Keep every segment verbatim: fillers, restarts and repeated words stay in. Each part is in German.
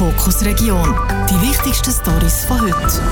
Fokus Region. Die wichtigsten Storys von heute.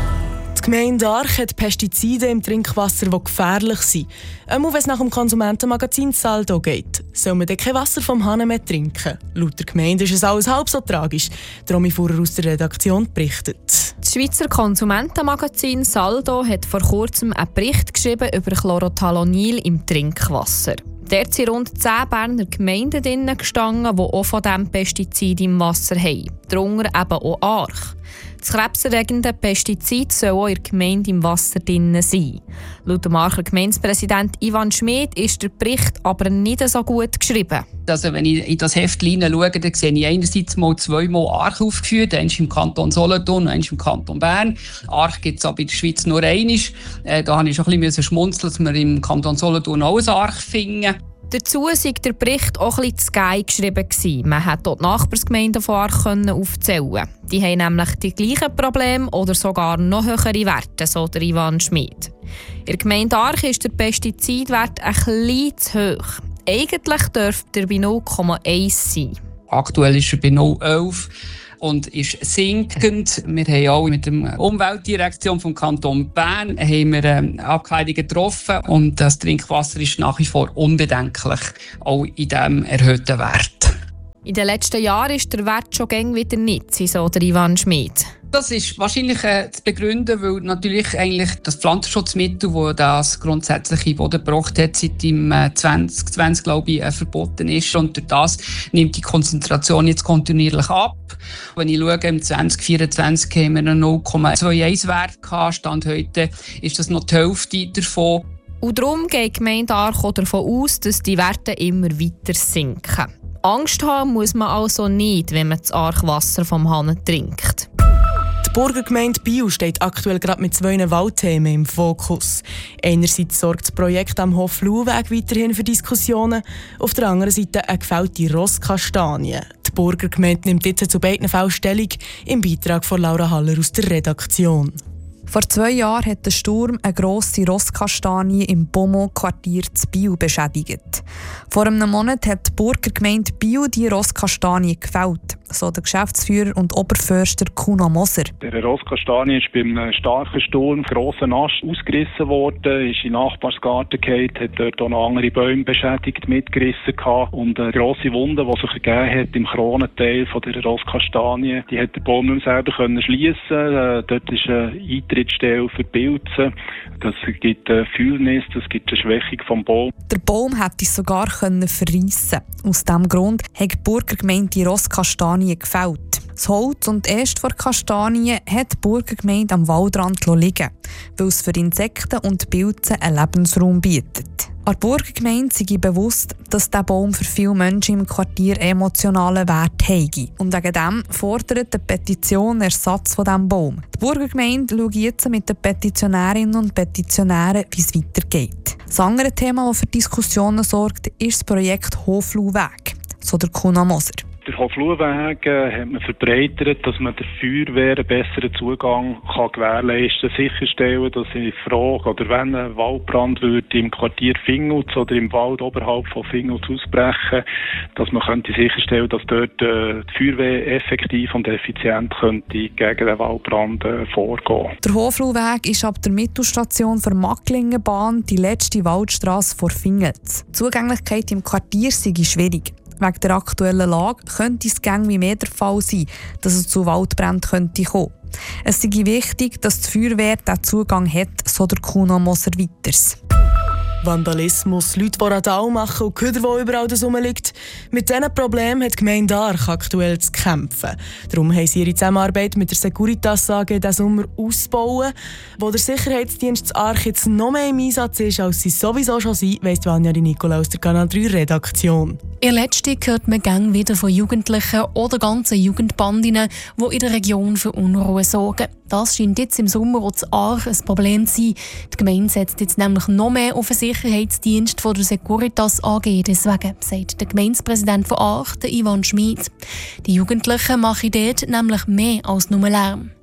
Die Gemeinde Arch hat Pestizide im Trinkwasser, die gefährlich sind. Einmal, wenn es nach dem Konsumentenmagazin Saldo geht. Soll man dann kein Wasser vom Hahn mehr trinken? Laut der Gemeinde ist es alles halb so tragisch. Romy Fuhrer aus der Redaktion berichtet. Das Schweizer Konsumentenmagazin Saldo hat vor kurzem einen Bericht geschrieben über Chlorothalonil im Trinkwasser. Dort sind rund zehn Berner Gemeinden drin gestanden, die auch von diesem Pestizid im Wasser haben. Darunter eben auch Arch. Das krebserregende Pestizid soll auch in der Gemeinde im Wasser drin sein. Laut dem Archer Gemeindepräsident Ivan Schmid ist der Bericht aber nicht so gut geschrieben. Also wenn ich in das Heft schaue, dann sehe ich einerseits mal zweimal Arch aufgeführt, eins im Kanton Solothurn und eins im Kanton Bern. Arch gibt es aber in der Schweiz nur einmal. Äh, da musste ich schon ein bisschen schmunzeln, dass wir im Kanton Solothurn auch ein Arch finden. Dazu war der Bericht auch ein bisschen zu geil geschrieben. Man konnte dort die Nachbarsgemeinden von Arch aufzählen. Die haben nämlich die gleichen Probleme oder sogar noch höhere Werte, so der Ivan Schmid. In der Gemeinde Arch ist der Pestizidwert ein bisschen zu hoch. Eigentlich dürfte er bei null Komma eins sein. Aktuell ist er bei null Komma elf und ist sinkend. Wir haben auch mit der Umweltdirektion vom Kanton Bern haben wir, ähm, Abklärungen getroffen und das Trinkwasser ist nach wie vor unbedenklich, auch in diesem erhöhten Wert. In den letzten Jahren ist der Wert schon gäng wieder nicht, so der Ivan Schmid. Das ist wahrscheinlich äh, zu begründen, weil natürlich eigentlich das Pflanzenschutzmittel, das das grundsätzlich in Boden gebracht hat, seit im äh, zwanzig zwanzig glaube ich, äh, verboten ist. Und durch das nimmt die Konzentration jetzt kontinuierlich ab. Wenn ich schaue, im zwanzig vierundzwanzig haben wir einen null Komma einundzwanzig Wert gehabt. Stand heute ist das noch die Hälfte davon. Und darum geht die Gemeinde Arch auch davon aus, dass die Werte immer weiter sinken. Angst haben muss man also nicht, wenn man das Archwasser vom Hahn trinkt. Die Burgergemeinde Biel steht aktuell gerade mit zwei Waldthemen im Fokus. Einerseits sorgt das Projekt am Hof-Luhweg weiterhin für Diskussionen, auf der anderen Seite eine gefällte Rosskastanie. Die Burgergemeinde nimmt jetzt zu beiden Fällen Stellung, im Beitrag von Laura Haller aus der Redaktion. Vor zwei Jahren hat der Sturm eine grosse Rosskastanie im Beaumont-Quartier zu Biel beschädigt. Vor einem Monat hat die Burgergemeinde Biel die Rosskastanie gefällt, so der Geschäftsführer und Oberförster Kuno Moser. Der Rosskastanie ist beim starken Sturm grossen Ast ausgerissen worden, ist in den Nachbarsgarten gefallen, hat dort auch noch andere Bäume beschädigt, mitgerissen gehabt. Und eine grosse Wunde, die sich ergeben hat im Kronenteil von der Rosskastanie, die hat der Baum nicht mehr selber können schliessen. Äh, dort ist eine Eintrittsstelle für Pilze. Das gibt eine Fühlnis, das gibt eine Schwächung vom Baum. Der Baum hätte sogar können verreissen. Aus diesem Grund hat die Burgergemeinde die Rosskastanie gefällt. Das Holz und die Äste der Kastanie hat die Burgergemeinde am Waldrand liegen, weil es für Insekten und Pilze einen Lebensraum bietet. An der Burgergemeinde sei bewusst, dass dieser Baum für viele Menschen im Quartier emotionalen Wert habe. Und wegen dem fordert die Petition Ersatz von diesem Baum. Die Burgergemeinde schaut jetzt mit den Petitionärinnen und Petitionären, wie es weitergeht. Das andere Thema, das für Diskussionen sorgt, ist das Projekt Hofluhweg, so der Kuno Moser. Der Hof-Luhweg äh, hat man verbreitert, dass man der Feuerwehr einen besseren Zugang kann gewährleisten kann, sicherstellen, dass in Frage oder wenn ein Waldbrand würde im Quartier Fingutz oder im Wald oberhalb von Fingutz ausbrechen, dass man könnte sicherstellen, dass dort äh, die Feuerwehr effektiv und effizient könnte gegen den Waldbrand äh, vorgehen. Der Hofluhweg ist ab der Mittelstation der Macklingenbahn die letzte Waldstrasse vor Fingutz. Die Zugänglichkeit im Quartier sei schwierig. Wegen der aktuellen Lage könnte es gäng wie mehr der Fall sein, dass es zu Waldbränden könnte kommen. Es sei wichtig, dass die Feuerwehr diesen Zugang hat, so der Kuno Moser weiters. Vandalismus, Leute, die Radau machen und Köder, die überall rumliegt. Mit diesen Problemen hat die Gemeinde Arch aktuell zu kämpfen. Darum haben sie ihre Zusammenarbeit mit der Securitas A G diesen Sommer ausbauen. Wo der Sicherheitsdienst Arch jetzt noch mehr im Einsatz ist, als sie sowieso schon sind, weiss Vanja Di Nicola aus der Kanal drei Redaktion. In letzter hört man gang wieder von Jugendlichen oder ganzen Jugendbandinnen, die in der Region für Unruhe sorgen. Das scheint jetzt im Sommer auch zu Arch ein Problem zu sein. Die Gemeinde setzt jetzt nämlich noch mehr auf den Sicherheitsdienst von der Securitas A G. Deswegen sagt der Gemeindepräsident von Arch, der Ivan Schmid. Die Jugendlichen machen dort nämlich mehr als nur Lärm.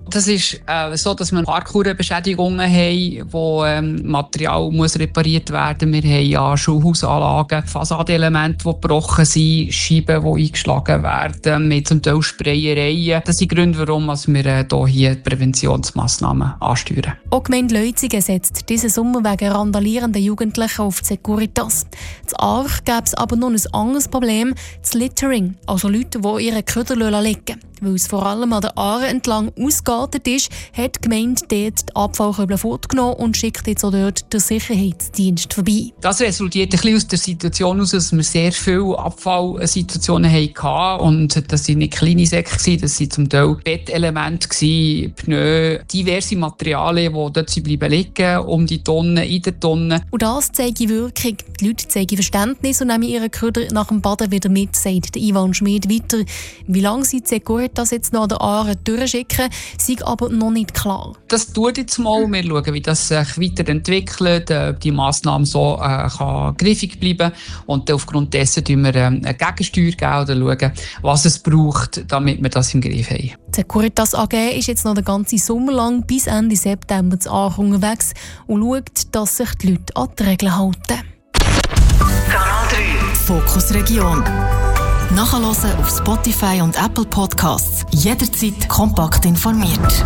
Das ist äh, so, dass wir Parkourbeschädigungen haben, wo ähm, Material muss repariert werden. Wir haben ja Schulhausanlagen, Fassadenelemente, die gebrochen sind, Scheiben, die eingeschlagen werden, mit zum Teil Sprayereien. Das sind die Gründe, warum wir äh, hier Präventionsmassnahmen ansteuern. Auch die Gemeinde Leutzigen setzt diesen Sommer wegen randalierenden Jugendlichen auf die Securitas. In Aarch gäbe es aber noch ein anderes Problem, das Littering, also Leute, die ihre Köder liegen. Weil es vor allem an der Aare entlang ausgeartet ist, hat die Gemeinde dort die Abfallkörbe fortgenommen und schickt jetzt auch dort den Sicherheitsdienst vorbei. Das resultiert ein bisschen aus der Situation heraus, dass wir sehr viele Abfallsituationen hatten. Und das waren nicht kleine Säcke, das waren zum Teil Bettelemente, Pneu, diverse Materialien, die dort bleiben liegen, um die Tonnen, in der Tonne. Und das zeigt Wirkung. Die Leute zeigen Verständnis und nehmen ihre Köder nach dem Baden wieder mit, sagt Ivan Schmid weiter. Wie lange sie die Securitas das jetzt noch an der Aare durchschicken, sei aber noch nicht klar. Das tut jetzt mal. Wir schauen, wie das sich weiterentwickelt, ob die Massnahme so äh, kann griffig bleiben und aufgrund dessen schauen wir äh, eine Gegensteuer geben oder schauen, was es braucht, damit wir das im Griff haben. Die Securitas A G ist jetzt noch den ganzen Sommer lang bis Ende September zu Aarch unterwegs und schaut, dass sich die Leute an die Regeln halten. Kanal drei Fokus Region. Nachhören auf Spotify und Apple Podcasts. Jederzeit kompakt informiert.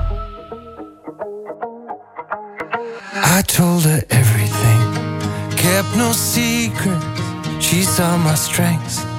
I told her everything, kept no secret. She saw my strengths